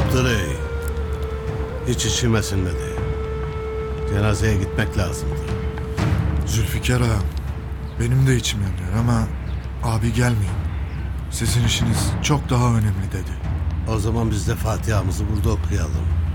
Abdurey, hiç içime sinmedi. Cenazeye gitmek lazımdı. Zülfikar ağam, benim de içim yanıyor ama abi gelmeyin. Sizin işiniz çok daha önemli dedi. O zaman biz de Fatiha'mızı burada okuyalım.